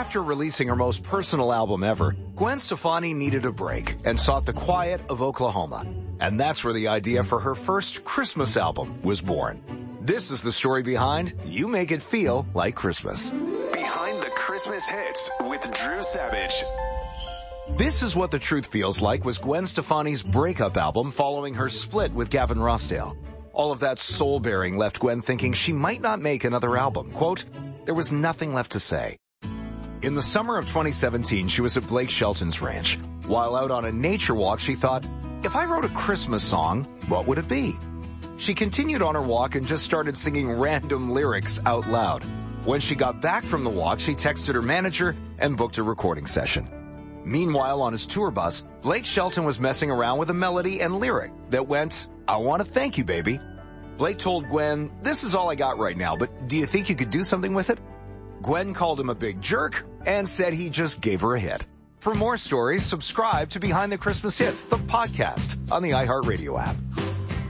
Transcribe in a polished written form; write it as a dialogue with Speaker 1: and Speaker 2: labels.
Speaker 1: After releasing her most personal album ever, Gwen Stefani needed a break and sought the quiet of Oklahoma. And that's where the idea for her first Christmas album was born. This is the story behind You Make It Feel Like Christmas.
Speaker 2: Behind the Christmas Hits with Drew Savage.
Speaker 1: This Is What the Truth Feels Like was Gwen Stefani's breakup album following her split with Gavin Rossdale. All of that soul-bearing left Gwen thinking she might not make another album. Quote, there was nothing left to say. In the summer of 2017, she was at Blake Shelton's ranch. While out on a nature walk, she thought, if I wrote a Christmas song, what would it be? She continued on her walk and just started singing random lyrics out loud. When she got back from the walk, she texted her manager and booked a recording session. Meanwhile, on his tour bus, Blake Shelton was messing around with a melody and lyric that went, I want to thank you, baby. Blake told Gwen, this is all I got right now, but do you think you could do something with it? Gwen called him a big jerk and said he just gave her a hit. For more stories, subscribe to Behind the Christmas Hits, the podcast on the iHeartRadio app.